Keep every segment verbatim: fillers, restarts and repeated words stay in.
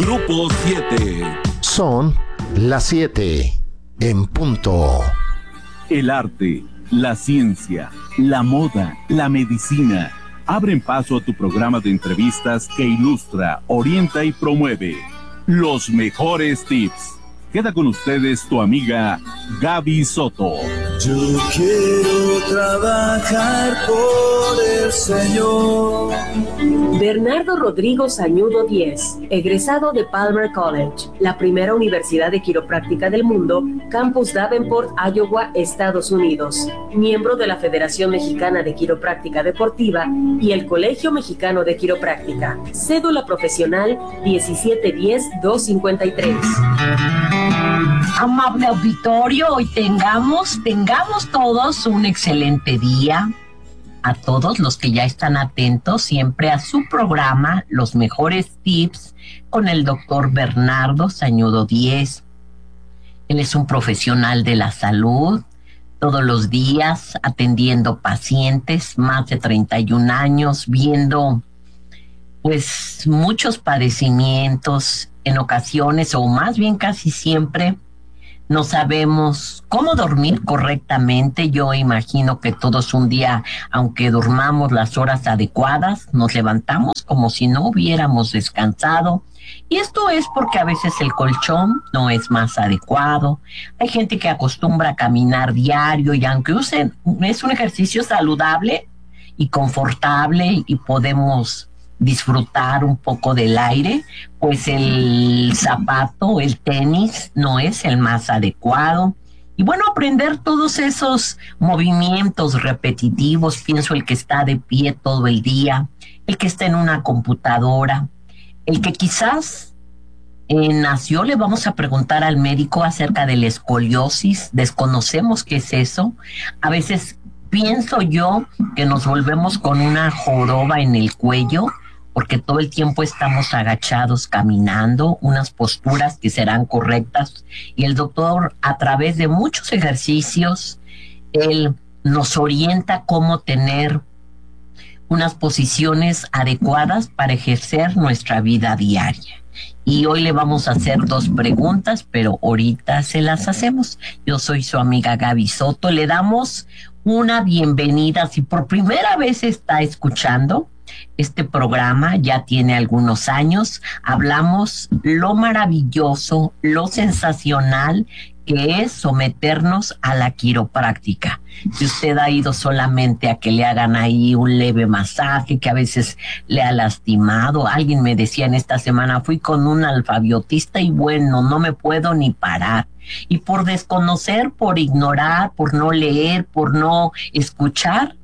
Grupo siete. Son las siete en punto. El arte, la ciencia, la moda, la medicina abren paso a tu programa de entrevistas que ilustra, orienta y promueve los mejores tips. Queda con ustedes tu amiga Gaby Soto. Yo quiero trabajar por el Señor. Bernardo Rodrigo Sañudo Díez, egresado de Palmer College, la primera universidad de quiropráctica del mundo, Campus Davenport, Iowa, Estados Unidos. Miembro de la Federación Mexicana de Quiropráctica Deportiva y el Colegio Mexicano de Quiropráctica. Cédula profesional diecisiete diez dos cincuenta y tres. Amable auditorio, hoy tengamos, tengamos todos un excelente día. A todos los que ya están atentos siempre a su programa, Los Mejores Tips, con el doctor Bernardo Sañudo Díez. Él es un profesional de la salud, todos los días atendiendo pacientes, más de treinta y un años, viendo pues muchos padecimientos, en ocasiones, o más bien casi siempre, no sabemos cómo dormir correctamente. Yo imagino que todos un día, aunque durmamos las horas adecuadas, nos levantamos como si no hubiéramos descansado. Y esto es porque a veces el colchón no es más adecuado. Hay gente que acostumbra a caminar diario y aunque usen, es un ejercicio saludable y confortable y podemos disfrutar un poco del aire, pues el zapato, el tenis no es el más adecuado. Y bueno, aprender todos esos movimientos repetitivos, pienso el que está de pie todo el día, el que está en una computadora, el que quizás eh, nació, le vamos a preguntar al médico acerca de la escoliosis, desconocemos qué es eso. A veces pienso yo que nos volvemos con una joroba en el cuello, porque todo el tiempo estamos agachados caminando, unas posturas que serán correctas, y el doctor, a través de muchos ejercicios, él nos orienta cómo tener unas posiciones adecuadas para ejercer nuestra vida diaria. Y hoy le vamos a hacer dos preguntas, pero ahorita se las hacemos. Yo soy su amiga Gaby Soto, le damos una bienvenida. Si por primera vez está escuchando este programa, ya tiene algunos años, hablamos lo maravilloso, lo sensacional que es someternos a la quiropráctica. Si usted ha ido solamente a que le hagan ahí un leve masaje que a veces le ha lastimado, alguien me decía en esta semana, fui con un alfabiotista y bueno, no me puedo ni parar. Y por desconocer, por ignorar, por no leer, por no escuchar,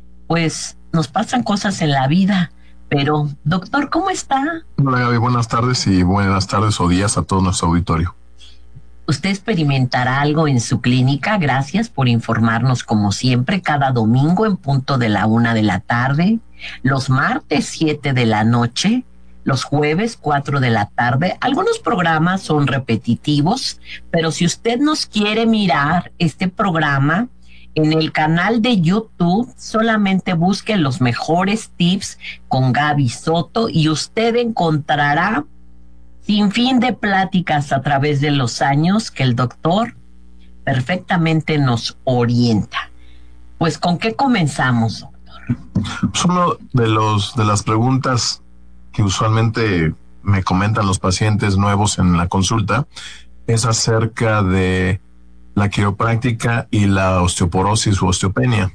pues nos pasan cosas en la vida. Pero, doctor, ¿cómo está? Hola, Gaby, buenas tardes y buenas tardes o días a todo nuestro auditorio. ¿Usted experimentará algo en su clínica? Gracias por informarnos como siempre, cada domingo en punto de la una de la tarde, los martes siete de la noche, los jueves cuatro de la tarde. Algunos programas son repetitivos, pero si usted nos quiere mirar este programa en el canal de YouTube, solamente busque Los Mejores Tips con Gaby Soto y usted encontrará sin fin de pláticas a través de los años que el doctor perfectamente nos orienta. Pues, ¿con qué comenzamos, doctor? Pues uno de los de las preguntas que usualmente me comentan los pacientes nuevos en la consulta es acerca de la quiropráctica y la osteoporosis u osteopenia.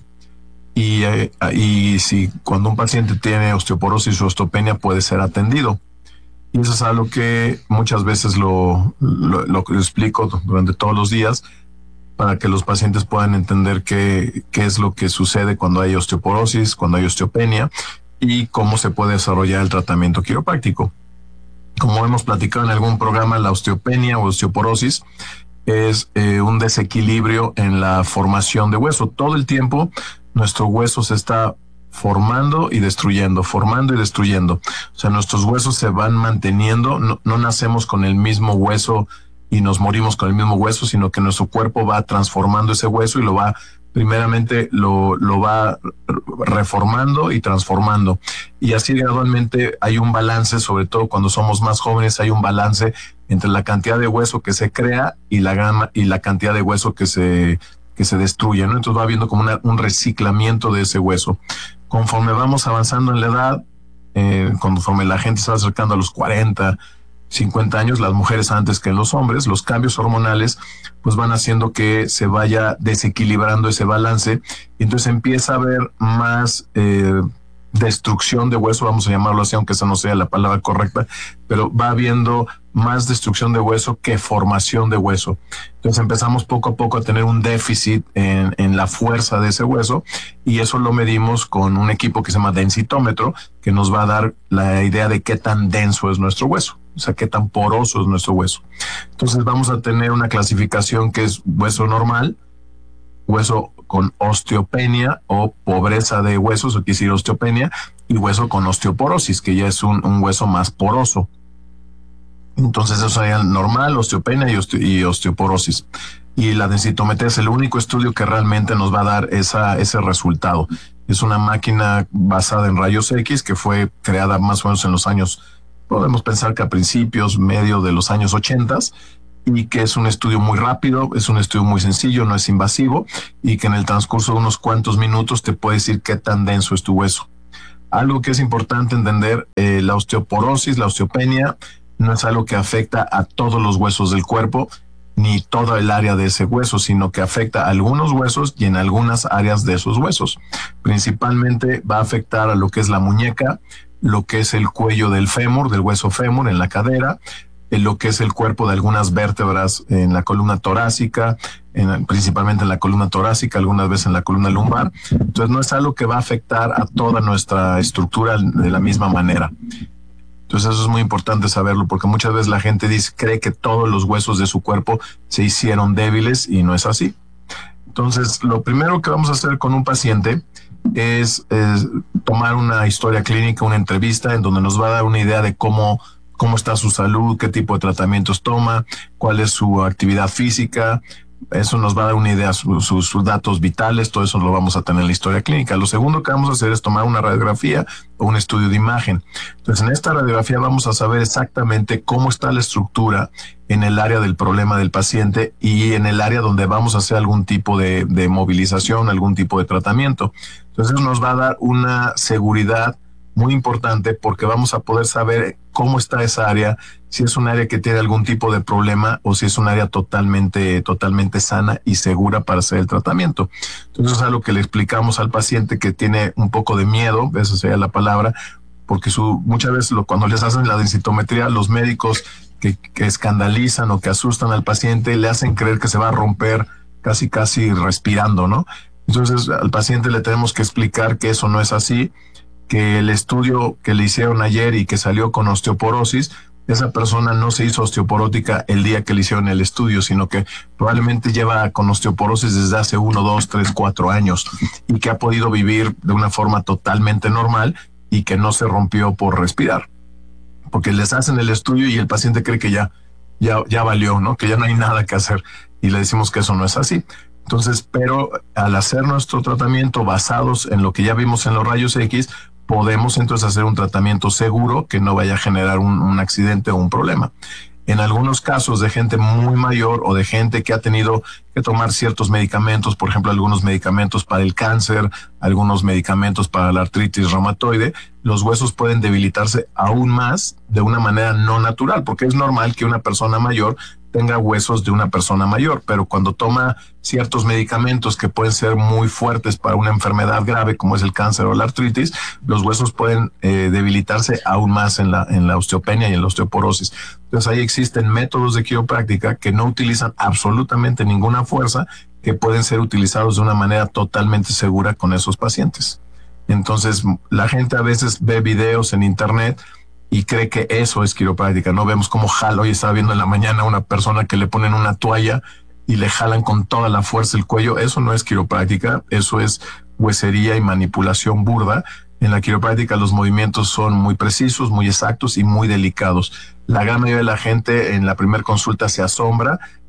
Y, eh, y si cuando un paciente tiene osteoporosis o osteopenia puede ser atendido. Y eso es algo que muchas veces lo, lo, lo explico durante todos los días para que los pacientes puedan entender qué, qué es lo que sucede cuando hay osteoporosis, cuando hay osteopenia y cómo se puede desarrollar el tratamiento quiropráctico. Como hemos platicado en algún programa, la osteopenia o osteoporosis es eh, un desequilibrio en la formación de hueso. Todo el tiempo nuestro hueso se está formando y destruyendo, formando y destruyendo. O sea, nuestros huesos se van manteniendo, no, no nacemos con el mismo hueso y nos morimos con el mismo hueso, sino que nuestro cuerpo va transformando ese hueso y lo va primeramente lo, lo va reformando y transformando. Y así gradualmente hay un balance, sobre todo cuando somos más jóvenes, hay un balance entre la cantidad de hueso que se crea y la gama y la cantidad de hueso que se, que se destruye, ¿no? Entonces va habiendo como una, un reciclamiento de ese hueso. Conforme vamos avanzando en la edad, eh, conforme la gente se va acercando a los cuarenta, cincuenta años, las mujeres antes que los hombres, los cambios hormonales pues van haciendo que se vaya desequilibrando ese balance, y entonces empieza a haber más eh, destrucción de hueso, vamos a llamarlo así, aunque esa no sea la palabra correcta, pero va habiendo más destrucción de hueso que formación de hueso. Entonces empezamos poco a poco a tener un déficit en, en la fuerza de ese hueso, y eso lo medimos con un equipo que se llama densitómetro, que nos va a dar la idea de qué tan denso es nuestro hueso, o sea, qué tan poroso es nuestro hueso. Entonces vamos a tener una clasificación que es hueso normal, hueso con osteopenia o pobreza de huesos, o quiere decir osteopenia, y hueso con osteoporosis, que ya es un, un hueso más poroso. Entonces eso sería normal, osteopenia y, osteo, y osteoporosis. Y la densitometría es el único estudio que realmente nos va a dar esa, ese resultado. Es una máquina basada en rayos X que fue creada más o menos en los años, podemos pensar que a principios, medio de los años ochentas, y que es un estudio muy rápido, es un estudio muy sencillo, no es invasivo, y que en el transcurso de unos cuantos minutos te puede decir qué tan denso es tu hueso. Algo que es importante entender, eh, la osteoporosis, la osteopenia, no es algo que afecta a todos los huesos del cuerpo, ni toda el área de ese hueso, sino que afecta a algunos huesos y en algunas áreas de esos huesos. Principalmente va a afectar a lo que es la muñeca, lo que es el cuello del fémur, del hueso fémur en la cadera, en lo que es el cuerpo de algunas vértebras en la columna torácica, en, principalmente en la columna torácica, algunas veces en la columna lumbar. Entonces no es algo que va a afectar a toda nuestra estructura de la misma manera. Entonces eso es muy importante saberlo, porque muchas veces la gente dice, cree que todos los huesos de su cuerpo se hicieron débiles, y no es así. Entonces lo primero que vamos a hacer con un paciente es, es tomar una historia clínica, una entrevista en donde nos va a dar una idea de cómo cómo está su salud, qué tipo de tratamientos toma, cuál es su actividad física. Eso nos va a dar una idea, sus su, su datos vitales, todo eso lo vamos a tener en la historia clínica. Lo segundo que vamos a hacer es tomar una radiografía o un estudio de imagen. Entonces, en esta radiografía vamos a saber exactamente cómo está la estructura en el área del problema del paciente y en el área donde vamos a hacer algún tipo de, de movilización, algún tipo de tratamiento. Entonces, eso nos va a dar una seguridad muy importante, porque vamos a poder saber cómo está esa área, si es un área que tiene algún tipo de problema o si es un área totalmente, totalmente sana y segura para hacer el tratamiento. Entonces es algo que le explicamos al paciente que tiene un poco de miedo, esa sería la palabra, porque su, muchas veces lo, cuando les hacen la densitometría, los médicos que, que escandalizan o que asustan al paciente le hacen creer que se va a romper casi casi respirando, ¿no? Entonces al paciente le tenemos que explicar que eso no es así, que el estudio que le hicieron ayer y que salió con osteoporosis, esa persona no se hizo osteoporótica el día que le hicieron el estudio, sino que probablemente lleva con osteoporosis desde hace uno, dos, tres, cuatro años y que ha podido vivir de una forma totalmente normal y que no se rompió por respirar. Porque les hacen el estudio y el paciente cree que ya, ya, ya valió, ¿no? Que ya no hay nada que hacer, y le decimos que eso no es así. Entonces, pero al hacer nuestro tratamiento basados en lo que ya vimos en los rayos X, podemos entonces hacer un tratamiento seguro que no vaya a generar un, un accidente o un problema. En algunos casos de gente muy mayor o de gente que ha tenido que tomar ciertos medicamentos, por ejemplo, algunos medicamentos para el cáncer, algunos medicamentos para la artritis reumatoide, los huesos pueden debilitarse aún más de una manera no natural, porque es normal que una persona mayor tenga huesos de una persona mayor, pero cuando toma ciertos medicamentos que pueden ser muy fuertes para una enfermedad grave como es el cáncer o la artritis, los huesos pueden eh, debilitarse aún más en la, en la osteopenia y en la osteoporosis. Entonces ahí existen métodos de quiropráctica que no utilizan absolutamente ninguna fuerza, que pueden ser utilizados de una manera totalmente segura con esos pacientes. Entonces la gente a veces ve videos en internet y cree que eso es quiropráctica. No vemos cómo jala. Hoy estaba viendo en la mañana una persona que le ponen una toalla y le jalan con toda la fuerza el cuello. Eso no es quiropráctica, eso es huesería y manipulación burda. En la quiropráctica los movimientos son muy precisos, muy exactos y muy delicados. La gran mayoría de la gente en la primera consulta se asombra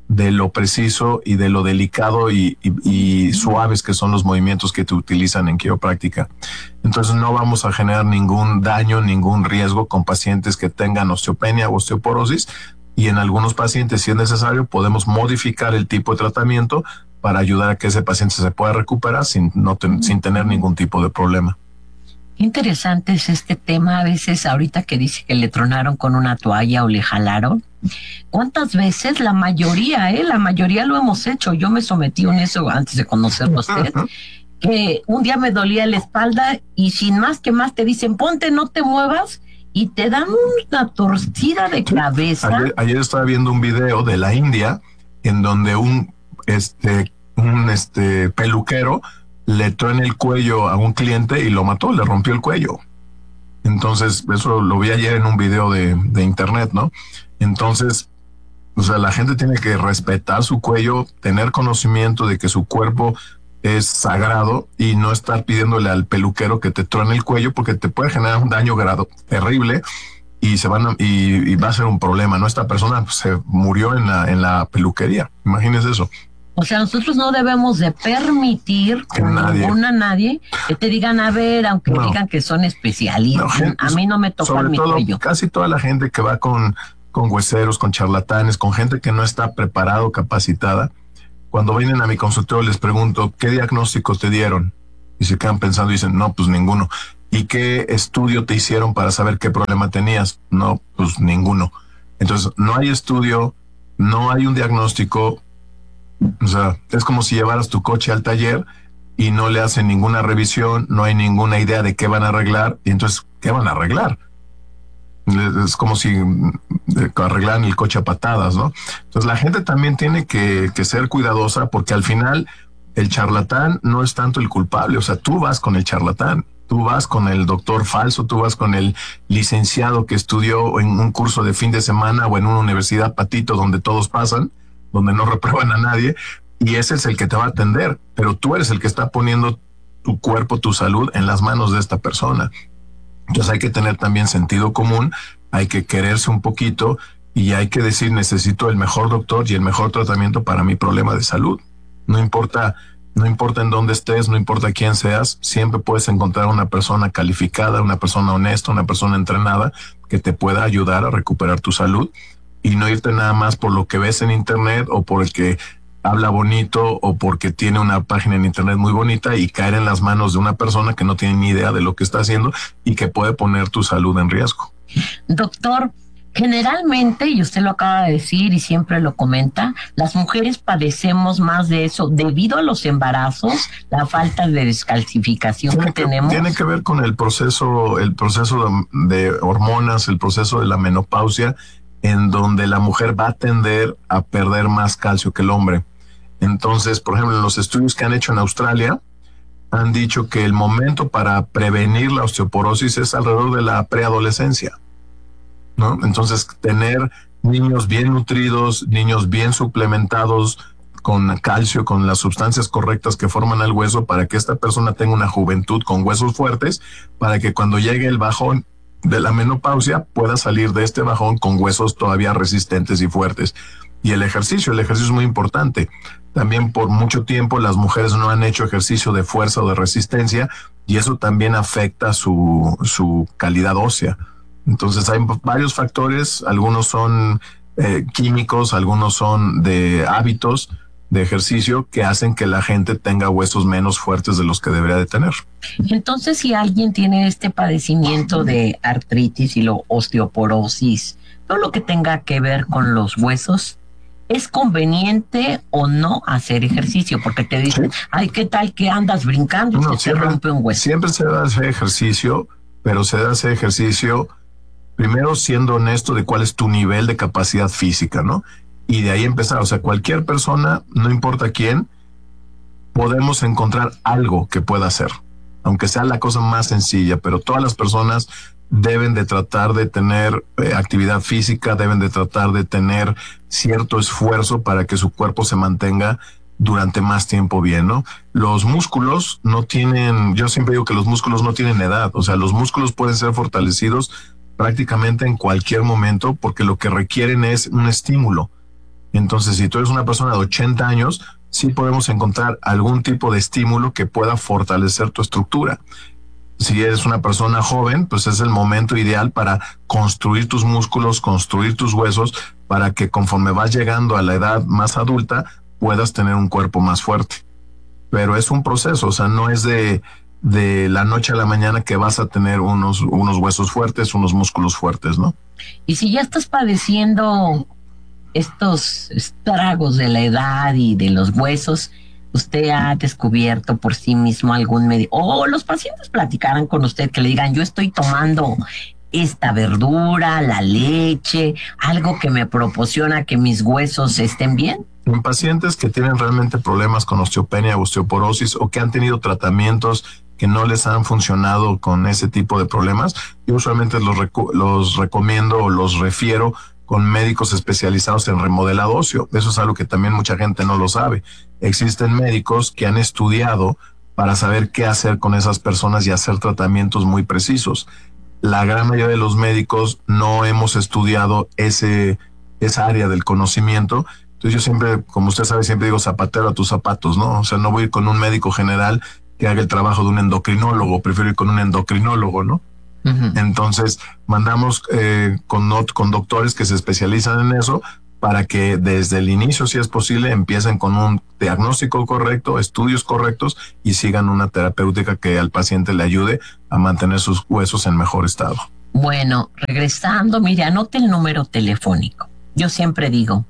de lo preciso y de lo delicado y, y, y suaves que son los movimientos que te utilizan en quiropráctica. Entonces no vamos a generar ningún daño, ningún riesgo con pacientes que tengan osteopenia o osteoporosis, y en algunos pacientes, si es necesario, podemos modificar el tipo de tratamiento para ayudar a que ese paciente se pueda recuperar sin, no ten, sin tener ningún tipo de problema. Interesante es este tema. A veces ahorita que dice que le tronaron con una toalla o le jalaron, ¿cuántas veces? La mayoría, ¿eh? La mayoría lo hemos hecho. Yo me sometí en eso antes de conocerlo a usted, que un día me dolía la espalda y sin más que más te dicen, ponte, no te muevas, y te dan una torcida de cabeza. Ayer, ayer estaba viendo un video de la India en donde un, este, un este, peluquero le truena el cuello a un cliente y lo mató, le rompió el cuello. Entonces, eso lo vi ayer en un video de, de internet, ¿no? Entonces, o sea, la gente tiene que respetar su cuello, tener conocimiento de que su cuerpo es sagrado y no estar pidiéndole al peluquero que te truene el cuello, porque te puede generar un daño grado terrible y se van a, y, y va a ser un problema, ¿no? Esta persona pues, se murió en la, en la peluquería. Imagínese eso. O sea, nosotros no debemos de permitir que nadie, ninguna nadie que te digan, a ver, aunque no, digan que son especialistas, no, gente, a mí no me toca mi todo, cuello. Casi toda la gente que va con, con hueseros, con charlatanes, con gente que no está preparada o capacitada, cuando vienen a mi consultorio les pregunto, ¿qué diagnóstico te dieron? Y se quedan pensando y dicen, no, pues ninguno. ¿Y qué estudio te hicieron para saber qué problema tenías? No, pues ninguno. Entonces, no hay estudio, no hay un diagnóstico. O sea, es como si llevaras tu coche al taller y no le hacen ninguna revisión, no hay ninguna idea de qué van a arreglar, y entonces, ¿qué van a arreglar? Es como si arreglaran el coche a patadas, ¿no? Entonces la gente también tiene que, que ser cuidadosa, porque al final el charlatán no es tanto el culpable. O sea, tú vas con el charlatán, tú vas con el doctor falso, tú vas con el licenciado que estudió en un curso de fin de semana o en una universidad patito donde todos pasan, donde no reprueban a nadie, y ese es el que te va a atender, pero tú eres el que está poniendo tu cuerpo, tu salud en las manos de esta persona. Entonces hay que tener también sentido común, hay que quererse un poquito y hay que decir, necesito el mejor doctor y el mejor tratamiento para mi problema de salud. No importa, no importa en dónde estés, no importa quién seas, siempre puedes encontrar una persona calificada, una persona honesta, una persona entrenada que te pueda ayudar a recuperar tu salud, y no irte nada más por lo que ves en internet o por el que habla bonito o porque tiene una página en internet muy bonita y caer en las manos de una persona que no tiene ni idea de lo que está haciendo y que puede poner tu salud en riesgo. Doctor, generalmente, y usted lo acaba de decir y siempre lo comenta, las mujeres padecemos más de eso debido a los embarazos, la falta de descalcificación tiene que, que tenemos. Tiene que ver con el proceso, el proceso de, de hormonas, el proceso de la menopausia, en donde la mujer va a tender a perder más calcio que el hombre. Entonces, por ejemplo, en los estudios que han hecho en Australia, han dicho que el momento para prevenir la osteoporosis es alrededor de la preadolescencia, ¿no? Entonces, tener niños bien nutridos, niños bien suplementados con calcio, con las sustancias correctas que forman el hueso, para que esta persona tenga una juventud con huesos fuertes, para que cuando llegue el bajón de la menopausia pueda salir de este bajón con huesos todavía resistentes y fuertes. Y el ejercicio, el ejercicio es muy importante. También por mucho tiempo las mujeres no han hecho ejercicio de fuerza o de resistencia, y eso también afecta su, su calidad ósea. Entonces hay varios factores, algunos son eh, químicos, algunos son de hábitos de ejercicio que hacen que la gente tenga huesos menos fuertes de los que debería de tener. Entonces, si alguien tiene este padecimiento de artritis y la osteoporosis, todo lo que tenga que ver con los huesos, ¿es conveniente o no hacer ejercicio? Porque te dicen, sí, ay, ¿qué tal que andas brincando y no, se siempre, te rompe un hueso? Siempre se debe hacer ejercicio, pero se debe hacer ejercicio primero siendo honesto de cuál es tu nivel de capacidad física, ¿no? Y de ahí empezar. O sea, cualquier persona, no importa quién, podemos encontrar algo que pueda hacer, aunque sea la cosa más sencilla, pero todas las personas deben de tratar de tener eh, actividad física, deben de tratar de tener cierto esfuerzo para que su cuerpo se mantenga durante más tiempo bien, ¿no? Los músculos no tienen, yo siempre digo que los músculos no tienen edad, o sea, los músculos pueden ser fortalecidos prácticamente en cualquier momento porque lo que requieren es un estímulo. Entonces, si tú eres una persona de ochenta años, sí podemos encontrar algún tipo de estímulo que pueda fortalecer tu estructura. Si eres una persona joven, pues es el momento ideal para construir tus músculos, construir tus huesos, para que conforme vas llegando a la edad más adulta, puedas tener un cuerpo más fuerte. Pero es un proceso, o sea, no es de, de la noche a la mañana que vas a tener unos, unos huesos fuertes, unos músculos fuertes, ¿no? Y si ya estás padeciendo estos estragos de la edad y de los huesos, ¿usted ha descubierto por sí mismo algún médico? O los pacientes platicaran con usted, que le digan, yo estoy tomando esta verdura, la leche, algo que me proporciona que mis huesos estén bien. En pacientes que tienen realmente problemas con osteopenia, osteoporosis, o que han tenido tratamientos que no les han funcionado con ese tipo de problemas, yo usualmente los, reco- los recomiendo o los refiero con médicos especializados en remodelado óseo. Eso es algo que también mucha gente no lo sabe. Existen médicos que han estudiado para saber qué hacer con esas personas y hacer tratamientos muy precisos. La gran mayoría de los médicos no hemos estudiado ese, esa área del conocimiento. Entonces yo siempre, como usted sabe, siempre digo zapatero a tus zapatos, ¿no? O sea, no voy a ir con un médico general que haga el trabajo de un endocrinólogo, prefiero ir con un endocrinólogo, ¿no? Uh-huh. Entonces, mandamos eh, con, con doctores que se especializan en eso para que desde el inicio, si es posible, empiecen con un diagnóstico correcto, estudios correctos y sigan una terapéutica que al paciente le ayude a mantener sus huesos en mejor estado. Bueno, regresando, mire, anote el número telefónico. Yo siempre digo,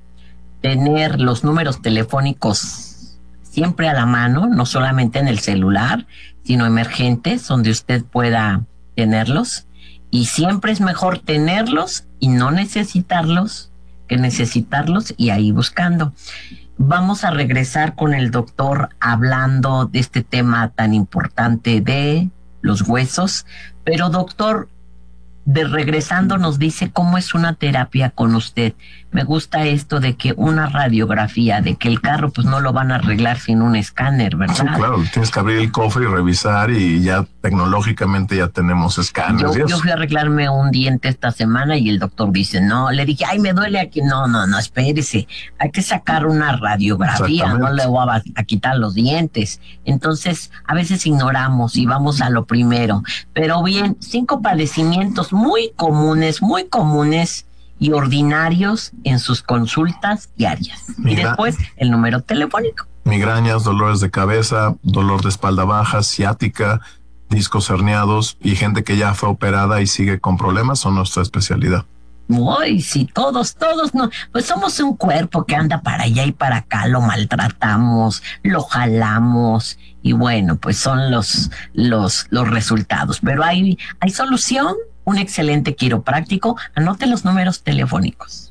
tener los números telefónicos siempre a la mano, no solamente en el celular, sino emergentes, donde usted pueda tenerlos, y siempre es mejor tenerlos y no necesitarlos que necesitarlos y ahí buscando. Vamos a regresar con el doctor hablando de este tema tan importante de los huesos, pero doctor, de regresando nos dice cómo es una terapia con usted. Me gusta esto de que una radiografía, de que el carro pues no lo van a arreglar sin un escáner, ¿verdad? Sí, claro, tienes que abrir el cofre y revisar y ya tecnológicamente ya tenemos escáneres. Yo, yo fui a arreglarme un diente esta semana y el doctor dice, no, le dije, ay, me duele aquí. No, no, no, espérese, hay que sacar una radiografía, no le voy a, a quitar los dientes. Entonces, a veces ignoramos y vamos a lo primero. Pero bien, cinco padecimientos muy comunes, muy comunes y ordinarios en sus consultas diarias. Migra- y después el número telefónico. Migrañas, dolores de cabeza, dolor de espalda baja, ciática, discos herniados y gente que ya fue operada y sigue con problemas son nuestra especialidad. Uy, sí, todos, todos, no, pues somos un cuerpo que anda para allá y para acá, lo maltratamos, lo jalamos y bueno, pues son los, los, los resultados. Pero hay, hay solución. Un excelente quiropráctico. Anote los números telefónicos.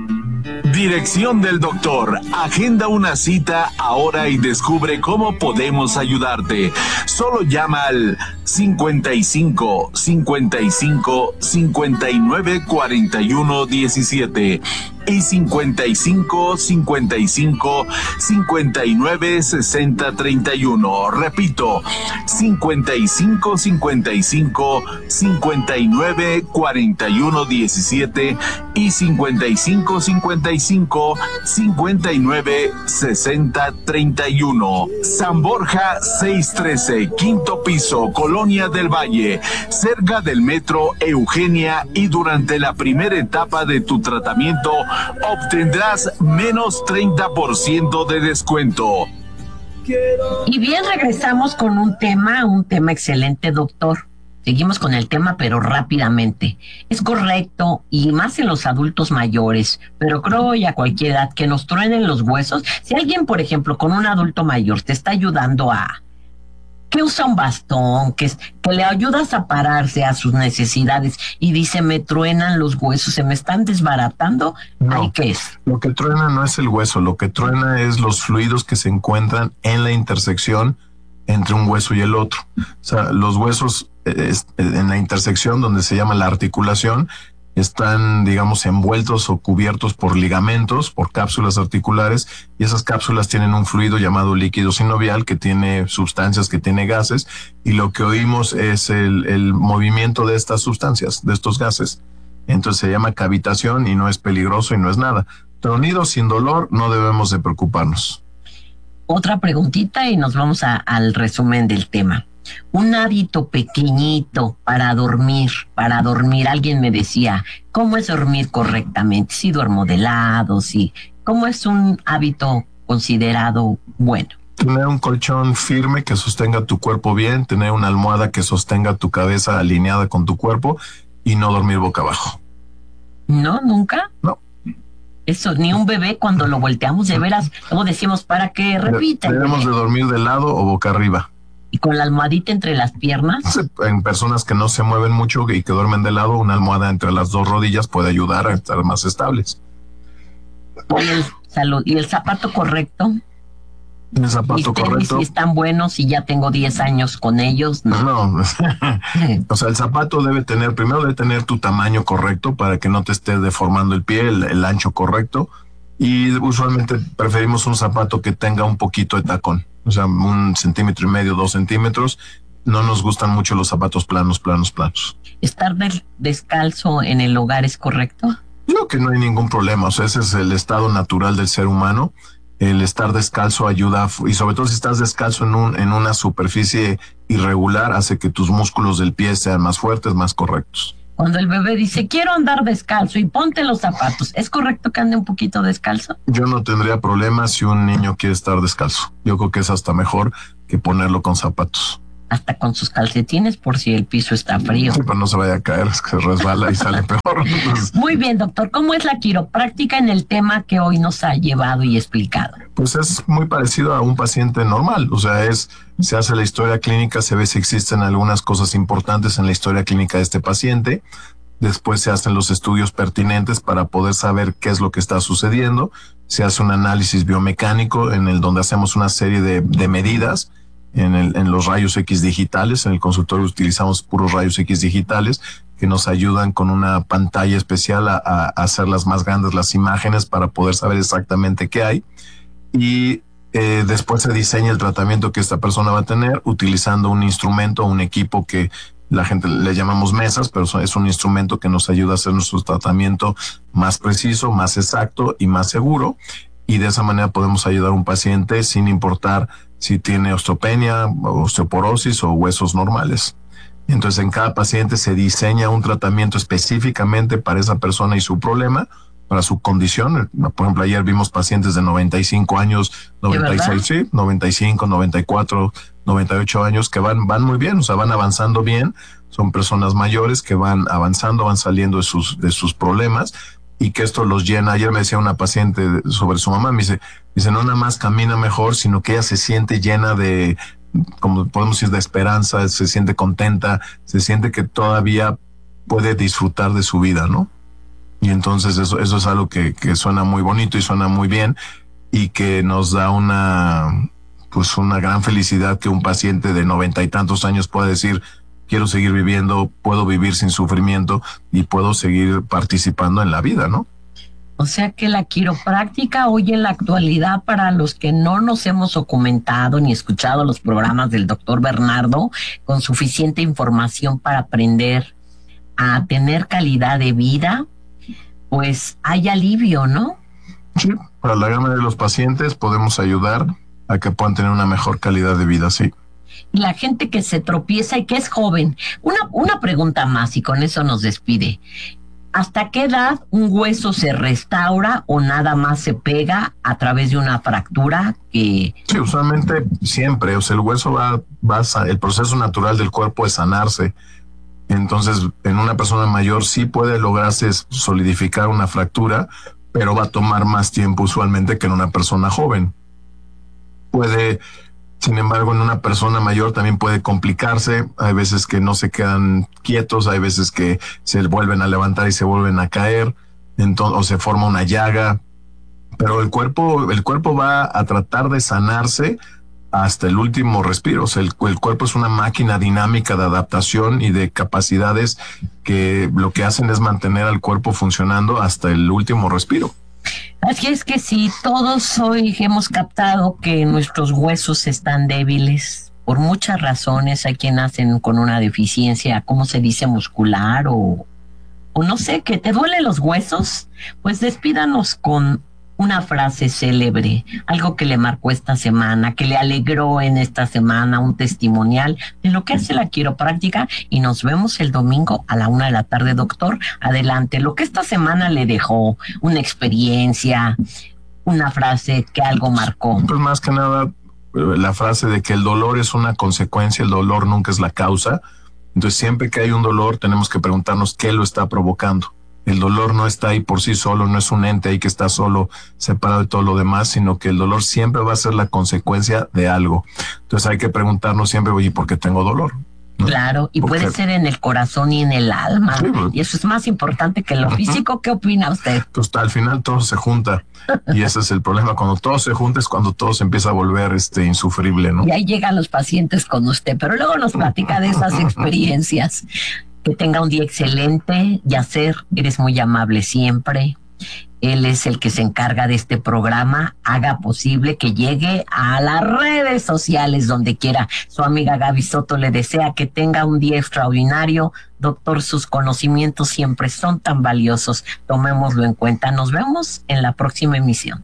Dirección del doctor. Agenda una cita ahora y descubre cómo podemos ayudarte. Solo llama al cincuenta y cinco, cincuenta y cinco, cincuenta y nueve, cuarenta y uno, diecisiete y cincuenta y cinco, cincuenta y cinco, cincuenta y nueve, sesenta, treinta y uno. Repito, cincuenta y cinco, cincuenta y cinco, cincuenta y nueve, cuarenta y uno, diecisiete y cincuenta y cinco, cincuenta y cinco, cincuenta y nueve, sesenta, treinta y uno. San Borja seiscientos trece, quinto piso, Colonia del Valle, cerca del metro Eugenia, y durante la primera etapa de tu tratamiento obtendrás menos treinta por ciento de descuento. Y bien, regresamos con un tema, un tema excelente, doctor. Seguimos con el tema, pero rápidamente. Es correcto, y más en los adultos mayores, pero creo y a cualquier edad, que nos truenen los huesos. Si alguien, por ejemplo, con un adulto mayor te está ayudando a... que usa un bastón, que, que le ayudas a pararse a sus necesidades y dice, me truenan los huesos, se me están desbaratando, no, ¿ay, qué es? Lo que truena no es el hueso, lo que truena es los fluidos que se encuentran en la intersección entre un hueso y el otro. O sea, los huesos eh, en la intersección, donde se llama la articulación, están, digamos, envueltos o cubiertos por ligamentos, por cápsulas articulares, y esas cápsulas tienen un fluido llamado líquido sinovial que tiene sustancias, que tiene gases, y lo que oímos es el, el movimiento de estas sustancias, de estos gases. Entonces se llama cavitación y no es peligroso y no es nada. tronido, sin dolor, no debemos de preocuparnos. Otra preguntita y nos vamos a, al resumen del tema. Un hábito pequeñito para dormir, para dormir. Alguien me decía, ¿cómo es dormir correctamente? Si duermo de lado, si, ¿cómo es un hábito considerado bueno? Tener un colchón firme que sostenga tu cuerpo bien, tener una almohada que sostenga tu cabeza alineada con tu cuerpo y no dormir boca abajo. ¿No? ¿Nunca? No. Eso, ni un bebé cuando lo volteamos de veras, luego decimos para que repita. Debemos de dormir de lado o boca arriba. ¿Y con la almohadita entre las piernas? En personas que no se mueven mucho y que duermen de lado, una almohada entre las dos rodillas puede ayudar a estar más estables. ¿Y el, salud, ¿y el zapato correcto? El zapato correcto. Si están buenos y ya tengo diez años con ellos. No, no. O sea, el zapato debe tener, primero debe tener tu tamaño correcto para que no te esté deformando el pie, el, el ancho correcto. Y usualmente preferimos un zapato que tenga un poquito de tacón. O sea, un centímetro y medio, dos centímetros. No nos gustan mucho los zapatos planos, planos, planos. ¿Estar de, descalzo en el hogar es correcto? Creo que no hay ningún problema. O sea, ese es el estado natural del ser humano. El estar descalzo ayuda, y sobre todo si estás descalzo en, un, en una superficie irregular, hace que tus músculos del pie sean más fuertes, más correctos. Cuando el bebé dice, quiero andar descalzo y ponte los zapatos, ¿es correcto que ande un poquito descalzo? Yo no tendría problema si un niño quiere estar descalzo. Yo creo que es hasta mejor que ponerlo con zapatos. Hasta con sus calcetines por si el piso está frío. Sí, pero no se vaya a caer, es que se resbala y sale peor. Entonces, muy bien, doctor. ¿Cómo es la quiropráctica en el tema que hoy nos ha llevado y explicado? Pues es muy parecido a un paciente normal. O sea, es se hace la historia clínica, se ve si existen algunas cosas importantes en la historia clínica de este paciente. Después se hacen los estudios pertinentes para poder saber qué es lo que está sucediendo. Se hace un análisis biomecánico en el donde hacemos una serie de, de medidas. En, el, en los rayos X digitales, en el consultorio utilizamos puros rayos X digitales que nos ayudan con una pantalla especial a, a hacerlas más grandes las imágenes para poder saber exactamente qué hay. Y eh, después se diseña el tratamiento que esta persona va a tener utilizando un instrumento, un equipo que la gente le llamamos mesas, pero es un instrumento que nos ayuda a hacer nuestro tratamiento más preciso, más exacto y más seguro. Y de esa manera podemos ayudar a un paciente sin importar si tiene osteopenia, osteoporosis o huesos normales. Entonces, en cada paciente se diseña un tratamiento específicamente para esa persona y su problema, para su condición. Por ejemplo, ayer vimos pacientes de noventa y cinco años, noventa y seis, sí, noventa y cinco, noventa y cuatro, noventa y ocho años que van, van muy bien, o sea, van avanzando bien. Son personas mayores que van avanzando, van saliendo de sus, de sus problemas. Y que esto los llena. Ayer me decía una paciente sobre su mamá, me dice, dice, no nada más camina mejor, sino que ella se siente llena de, como podemos decir, de esperanza, se siente contenta, se siente que todavía puede disfrutar de su vida, ¿no? Y entonces eso, eso es algo que, que suena muy bonito y suena muy bien y que nos da una, pues una gran felicidad que un paciente de noventa y tantos años pueda decir, quiero seguir viviendo, puedo vivir sin sufrimiento y puedo seguir participando en la vida, ¿no? O sea que la quiropráctica hoy en la actualidad, para los que no nos hemos documentado ni escuchado los programas del doctor Bernardo, con suficiente información para aprender a tener calidad de vida, pues hay alivio, ¿no? Sí, para la gama de los pacientes podemos ayudar a que puedan tener una mejor calidad de vida, sí. Y la gente que se tropieza y que es joven. Una, una pregunta más y con eso nos despide. ¿Hasta qué edad un hueso se restaura o nada más se pega a través de una fractura? Que... Sí, usualmente siempre. O sea, el hueso va, va a, el proceso natural del cuerpo es sanarse. Entonces, en una persona mayor sí puede lograrse solidificar una fractura, pero va a tomar más tiempo usualmente que en una persona joven. Puede... Sin embargo, en una persona mayor también puede complicarse. Hay veces que no se quedan quietos, hay veces que se vuelven a levantar y se vuelven a caer, entonces, o se forma una llaga. Pero el cuerpo, el cuerpo va a tratar de sanarse hasta el último respiro. O sea, el, el cuerpo es una máquina dinámica de adaptación y de capacidades que lo que hacen es mantener al cuerpo funcionando hasta el último respiro. Así es que si todos hoy hemos captado que nuestros huesos están débiles por muchas razones, hay quien nacen con una deficiencia, ¿cómo se dice? Muscular o, o no sé, que te duelen los huesos, pues despídanos con una frase célebre, algo que le marcó esta semana, que le alegró en esta semana, un testimonial de lo que hace la quiropráctica, y nos vemos el domingo a la una de la tarde, doctor. Adelante, lo que esta semana le dejó, una experiencia, una frase que algo marcó. Pues más que nada, la frase de que el dolor es una consecuencia, el dolor nunca es la causa. Entonces, siempre que hay un dolor, tenemos que preguntarnos qué lo está provocando. El dolor no está ahí por sí solo, no es un ente ahí que está solo, separado de todo lo demás, sino que el dolor siempre va a ser la consecuencia de algo. Entonces, hay que preguntarnos siempre, oye, ¿por qué tengo dolor? ¿No? Claro, y puede Porque... ser en el corazón y en el alma, sí, pues... y eso es más importante que lo físico. ¿Qué opina usted? Pues al final todo se junta, y ese es el problema. Cuando todo se junta es cuando todo se empieza a volver este insufrible, ¿no? Y ahí llegan los pacientes con usted, pero luego nos platica de esas experiencias. Que tenga un día excelente. Yacer, eres muy amable siempre. Él es el que se encarga de este programa. Haga posible que llegue a las redes sociales donde quiera. Su amiga Gaby Soto le desea que tenga un día extraordinario. Doctor, sus conocimientos siempre son tan valiosos. Tomémoslo en cuenta. Nos vemos en la próxima emisión.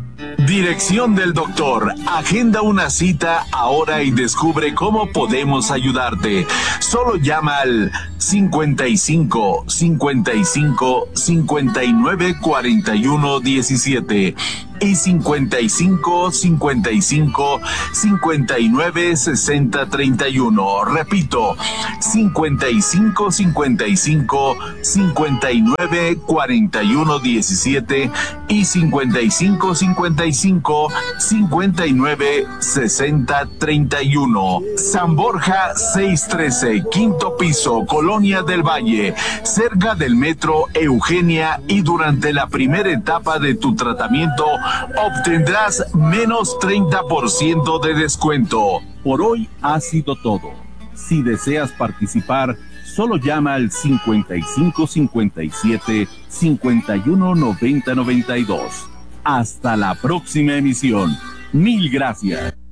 Dirección del doctor. Agenda una cita ahora y descubre cómo podemos ayudarte. Solo llama al cincuenta y cinco, cincuenta y cinco, cincuenta y nueve, cuarenta y uno, diecisiete y cincuenta y cinco, cincuenta y cinco, cincuenta y nueve, sesenta, treinta y uno. Repito, cincuenta y cinco, cincuenta y cinco, cincuenta y nueve, cuarenta y uno, diecisiete y cincuenta y cinco, cincuenta y cinco, cincuenta y nueve, sesenta, treinta y uno. San Borja seiscientos trece, quinto piso, Colonia del Valle, cerca del metro Eugenia, y durante la primera etapa de tu tratamiento obtendrás menos treinta por ciento de descuento. Por hoy ha sido todo. Si deseas participar, solo llama al cincuenta y cinco, cincuenta y siete, cincuenta y uno, noventa, noventa y dos. Hasta la próxima emisión. Mil gracias.